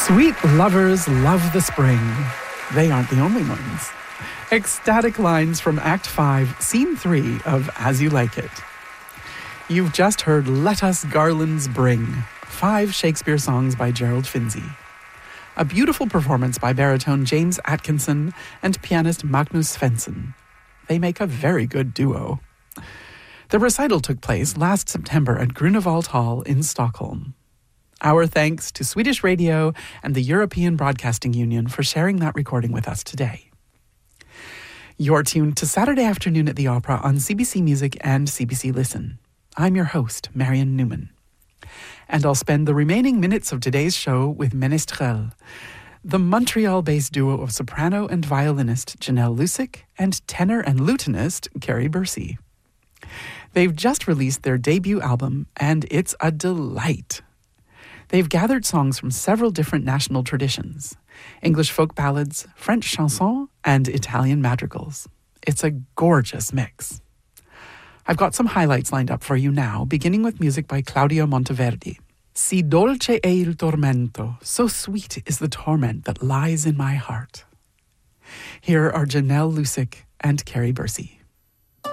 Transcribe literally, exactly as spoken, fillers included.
Sweet lovers love the spring. They aren't the only ones. Ecstatic lines from Act five, Scene three of As You Like It. You've just heard Let Us Garlands Bring, five Shakespeare songs by Gerald Finzi. A beautiful performance by baritone James Atkinson and pianist Magnus Svensson. They make a very good duo. The recital took place last September at Grunewald Hall in Stockholm. Our thanks to Swedish Radio and the European Broadcasting Union for sharing that recording with us today. You're tuned to Saturday Afternoon at the Opera on C B C Music and C B C Listen. I'm your host, Marion Newman. And I'll spend the remaining minutes of today's show with Ménestrel, the Montreal-based duo of soprano and violinist Janelle Lusick and tenor and lutenist Carrie Bursey. They've just released their debut album, and it's a delight. They've gathered songs from several different national traditions, English folk ballads, French chansons, and Italian madrigals. It's a gorgeous mix. I've got some highlights lined up for you now, beginning with music by Claudio Monteverdi. Si dolce è il tormento, so sweet is the torment that lies in my heart. Here are Janelle Lusick and Carrie Bursey.